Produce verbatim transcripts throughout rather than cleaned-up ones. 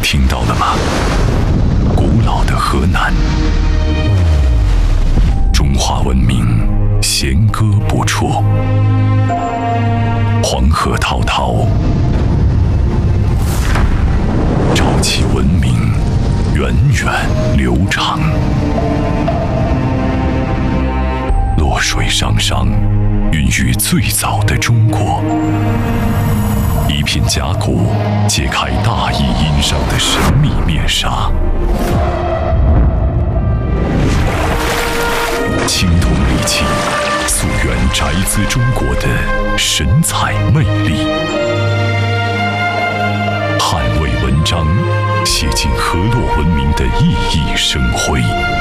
听到了吗？古老的河南，中华文明弦歌不辍，黄河滔滔，潮起文明源远流长，洛水汤汤，孕育最早的中国。一片甲骨揭开大义殷商的神秘面纱，青铜礼器溯源宅兹中国的神采魅力，汉魏文章写进河洛文明的熠熠生辉。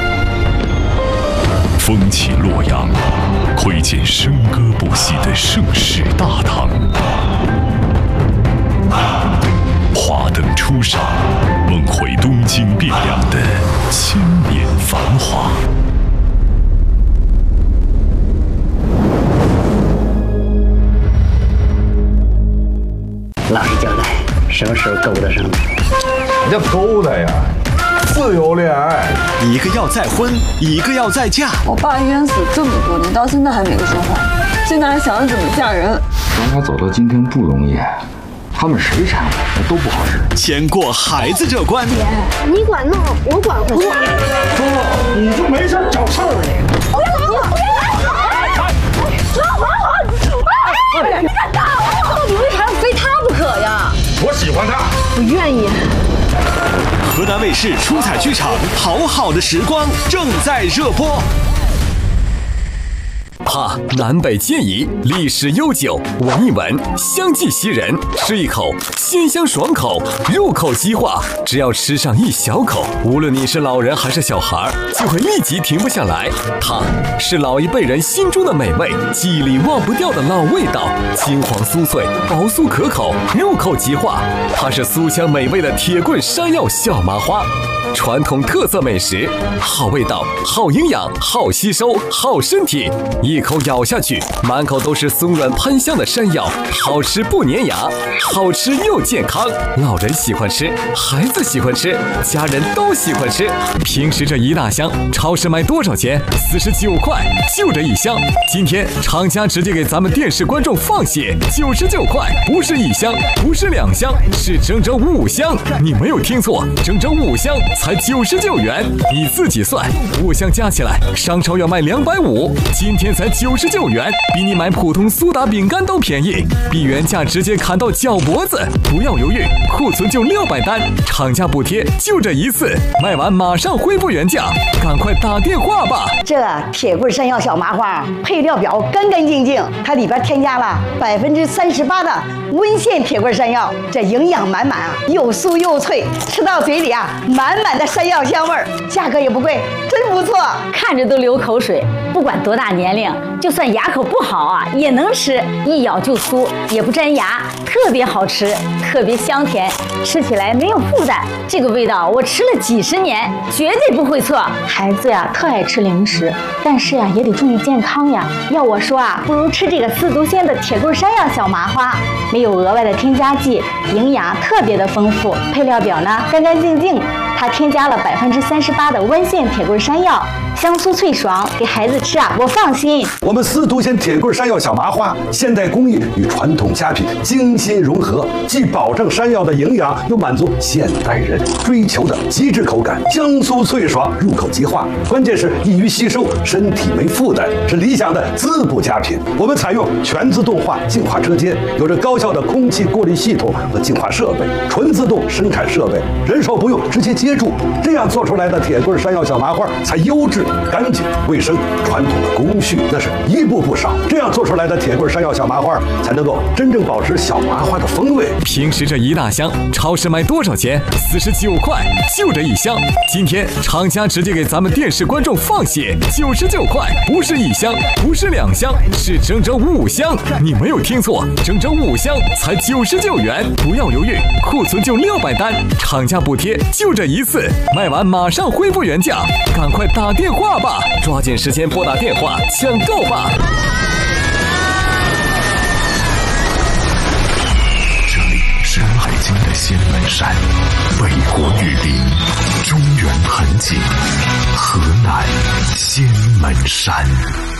风起洛阳，窥见笙歌不息的盛世大唐。华灯初上，梦回东京汴梁的千年繁华。 老实交代，什么时候勾搭上的？ 什么叫勾搭呀？自由恋爱。 一个要再婚，一个要再嫁。 我爸冤死这么多年，到现在还没个说话，现在还想着怎么嫁人。 咱俩走到今天不容易，他们谁缠我都不好使。 牵过孩子这关。 姐，你管弄，我管活。 说了你就没事找事儿你。 我要跑，我要跑！老黄，哎，你敢打我？到底为啥要非他不可呀？ 我喜欢他， 不愿意。 河南卫视出彩剧场《好好的时光》正在热播。怕南北皆宜，历史悠久，闻一闻香气袭人，吃一口鲜香爽口，入口即化。只要吃上一小口，无论你是老人还是小孩，就会立即停不下来。它是老一辈人心中的美味，记忆里忘不掉的老味道，金黄酥脆，薄酥可口，入口即化。它是酥香美味的铁棍山药小麻花。传统特色美食，好味道，好营养，好吸收，好身体。一口咬下去，满口都是松软喷香的山药，好吃不粘牙，好吃又健康。老人喜欢吃，孩子喜欢吃，家人都喜欢吃。平时这一大箱，超市卖多少钱？四十九块，就这一箱。今天厂家直接给咱们电视观众放血，九十九块，不是一箱，不是两箱，是整整五箱。你没有听错，整整五箱。才九十九元，你自己算，五箱加起来，商超要卖两百五，今天才九十九元，比你买普通苏打饼干都便宜，比原价直接砍到脚脖子。不要犹豫，库存就六百单，厂家补贴就这一次，卖完马上恢复原价，赶快打电话吧。 这铁棍山药小麻花配料表干干净净，它里边添加了百分之三十八的温县铁棍山药，这营养满满啊，又酥又脆，吃到嘴里啊，满满的山药香味儿，价格也不贵，真不错， 看着都流口水。不管多大年龄，就算牙口不好啊，也能吃，一咬就酥，也不粘牙，特别好吃，特别香甜，吃起来没有负担。这个味道我吃了几十年，绝对不会错。孩子呀，特爱吃零食，但是呀，也得注意健康呀。要我说啊，不如吃这个四足仙的铁棍山药小麻花，没有额外的添加剂，营养特别的丰富。配料表呢，干干净净。它添加了百分之三十八的温县铁棍山药，香酥脆爽，给孩子吃啊，我放心。 我们司徒县铁棍山药小麻花，现代工艺与传统佳品精心融合，既保证山药的营养，又满足现代人追求的极致口感，香酥脆爽，入口即化。关键是易于吸收，身体没负担，是理想的滋补佳品。我们采用全自动化净化车间，有着高效的空气过滤系统和净化设备，纯自动生产设备，人手不用，直接接住，这样做出来的铁棍山药小麻花才优质、干净、卫生。传统的工序那是一步不少，这样做出来的铁棍山药小麻花才能够真正保持小麻花的风味。 平时这一大箱，超市卖多少钱？四十九块，就这一箱。今天厂家直接给咱们电视观众放血，九十九块，不是一箱，不是两箱，是整整五箱。你没有听错，整整五箱才九十九元。不要犹豫，库存就六百单，厂家补贴就这一次，卖完马上恢复原价，赶快打电话吧，抓紧时间拨打电话抢购吧。 这里是爱京的仙门山，北国玉林，中原盆景，河南仙门山。